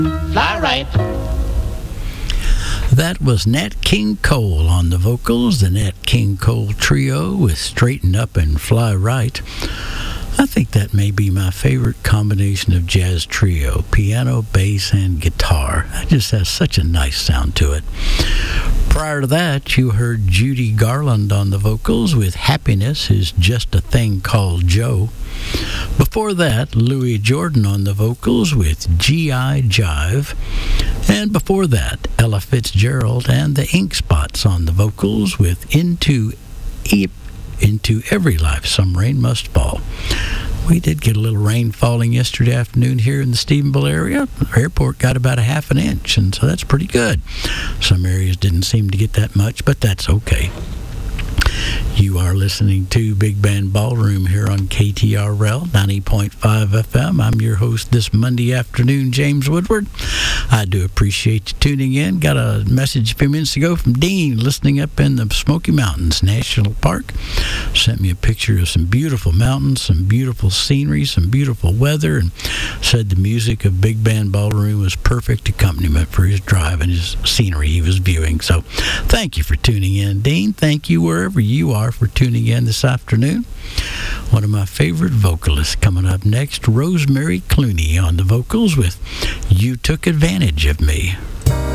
Fly right. That was Nat King Cole on the vocals, the Nat King Cole Trio with Straighten Up and Fly Right. I think that may be my favorite combination of jazz trio, piano, bass, and guitar. It just has such a nice sound to it. Prior to that, you heard Judy Garland on the vocals with Happiness is Just a Thing Called Joe. Before that, Louis Jordan on the vocals with G.I. Jive. And before that, Ella Fitzgerald and the Ink Spots on the vocals with Into Every Life Some Rain Must Fall. We did get a little rain falling yesterday afternoon here in the Stephenville area. Our airport got about a half an inch, and so that's pretty good. Some areas didn't seem to get that much, but that's okay. You are listening to Big Band Ballroom here on KTRL 90.5 FM. I'm your host this Monday afternoon, James Woodward. I do appreciate you tuning in. Got a message a few minutes ago from Dean, listening up in the Smoky Mountains National Park. Sent me a picture of some beautiful mountains, some beautiful scenery, some beautiful weather, and said the music of Big Band Ballroom was perfect accompaniment for his drive and his scenery he was viewing. So thank you for tuning in, Dean. Thank you wherever you are for tuning in this afternoon. One of my favorite vocalists coming up next, Rosemary Clooney on the vocals with You Took Advantage of Me.